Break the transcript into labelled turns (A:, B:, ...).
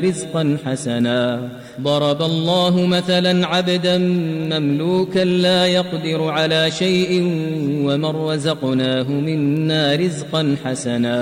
A: رزقا حسنا ضرب الله مثلا عبدا مملوكا لا يقدر على شيء ومن رزقناه منا رزقا حسنا